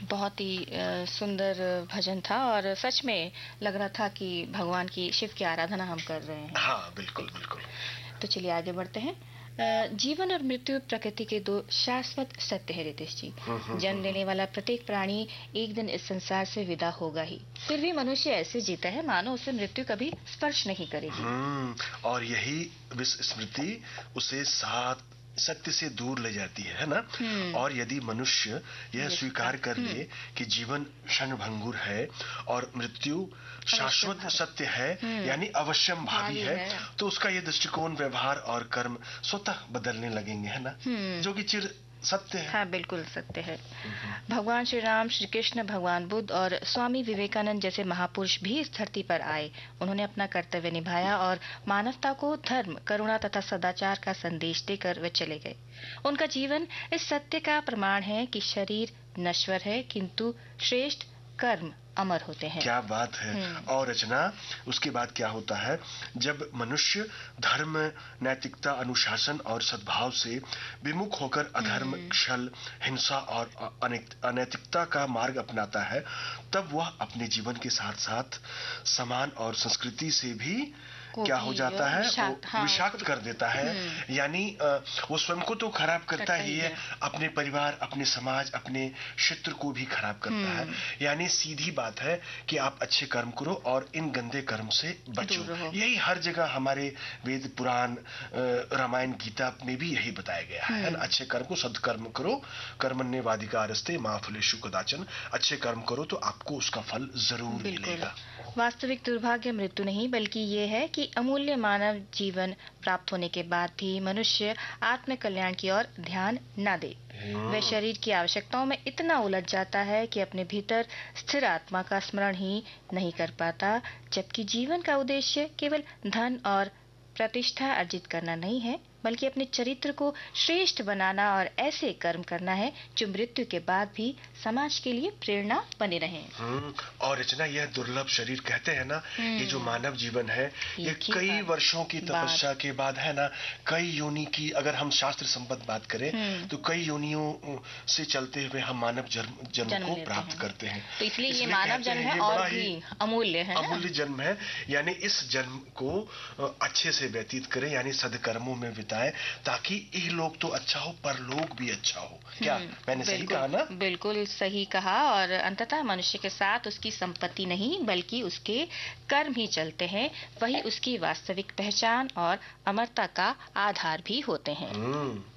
बहुत ही सुंदर भजन था और सच में लग रहा था कि भगवान की, शिव की आराधना हम कर रहे हैं। हाँ, बिल्कुल बिल्कुल। तो चलिए आगे बढ़ते हैं। जीवन और मृत्यु प्रकृति के दो शाश्वत सत्य है रितेश जी। जन्म लेने वाला प्रत्येक प्राणी एक दिन इस संसार से विदा होगा ही, फिर भी मनुष्य ऐसे जीता है मानो उसे मृत्यु कभी स्पर्श नहीं करेगी। और यही विस्मृति उसे साथ सत्य से दूर ले जाती है ना। और यदि मनुष्य यह स्वीकार कर ले कि जीवन क्षणभंगुर है और मृत्यु शाश्वत सत्य है, यानी अवश्यम भावी है, तो उसका यह दृष्टिकोण, व्यवहार और कर्म स्वतः बदलने लगेंगे, है ना, जो कि चिर सत्य है। हाँ, बिल्कुल सत्य है। भगवान श्री राम, श्री कृष्ण, भगवान बुद्ध और स्वामी विवेकानंद जैसे महापुरुष भी इस धरती पर आए। उन्होंने अपना कर्तव्य निभाया और मानवता को धर्म, करुणा तथा सदाचार का संदेश देकर वे चले गए। उनका जीवन इस सत्य का प्रमाण है कि शरीर नश्वर है किंतु श्रेष्ठ कर्म अमर होते हैं। क्या बात है। और रचना, उसके बाद क्या होता है, जब मनुष्य धर्म, नैतिकता, अनुशासन और सद्भाव से विमुख होकर अधर्म, छल, हिंसा और अनैतिकता का मार्ग अपनाता है, तब वह अपने जीवन के साथ साथ समान और संस्कृति से भी क्या हो जाता है, विषाक्त कर देता है। यानी वो स्वयं को तो खराब करता ही है, अपने परिवार, अपने समाज, अपने क्षेत्र को भी खराब करता है। यानी सीधी बात है कि आप अच्छे कर्म करो और इन गंदे कर्म से बचो। यही हर जगह हमारे वेद, पुराण, रामायण, गीता में भी यही बताया गया है ना। अच्छे कर्म को, सदकर्म करो, कर्मण्येवाधिकारस्ते मा फलेषु कदाचन। अच्छे कर्म करो तो आपको उसका फल जरूर मिलेगा। वास्तविक दुर्भाग्य मृत्यु नहीं, बल्कि ये है कि अमूल्य मानव जीवन प्राप्त होने के बाद भी मनुष्य आत्म कल्याण की ओर ध्यान न दे। वह शरीर की आवश्यकताओं में इतना उलझ जाता है कि अपने भीतर स्थिर आत्मा का स्मरण ही नहीं कर पाता, जबकि जीवन का उद्देश्य केवल धन और प्रतिष्ठा अर्जित करना नहीं है, बल्कि अपने चरित्र को श्रेष्ठ बनाना और ऐसे कर्म करना है जो मृत्यु के बाद भी समाज के लिए प्रेरणा बने रहें। और रचना, यह दुर्लभ शरीर कहते हैं ना, ये जो मानव जीवन है, ये कई वर्षों की तपस्या के बाद, है ना, कई योनि की, अगर हम शास्त्र संबद्ध बात करें तो कई योनियों से चलते हुए हम मानव जन्म को प्राप्त करते हैं। तो इसलिए ये मानव जन्म है और भी अमूल्य है, अमूल्य जन्म है। यानी इस जन्म को अच्छे से व्यतीत करें, यानी सदकर्मों में बिताएं, ताकि यह लोग तो अच्छा हो, परलोक भी अच्छा हो। क्या मैंने सही कहा ना? बिल्कुल सही कहा। और अंततः मनुष्य के साथ उसकी संपत्ति नहीं, बल्कि उसके कर्म ही चलते हैं। वही उसकी वास्तविक पहचान और अमरता का आधार भी होते हैं।